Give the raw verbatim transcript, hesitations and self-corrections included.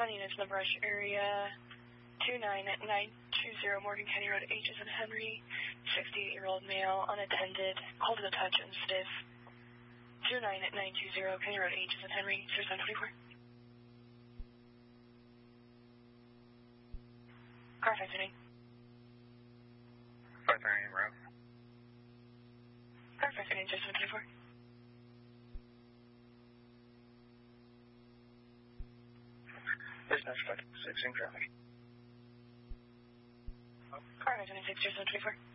County units in the brush area. two nine nine two zero Morgan County Road, H is in Henry. sixty-eight-year-old male, unattended, cold to the touch and stiff. two nine nine two zero County Road, H is in Henry. zero seven twenty-four. Car five thirty. five thirty, Rose. Car five thirty, zero seven twenty-four. Dispatch five six in traffic. Car five twenty-six, zero seven twenty-four.